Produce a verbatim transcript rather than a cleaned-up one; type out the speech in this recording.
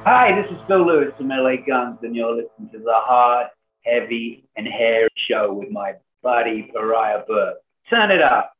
Hi, this is Phil Lewis from L A Guns, and you're listening to the Hard, Heavy, and Hairy Show with my buddy Pariah Burke. Turn it up.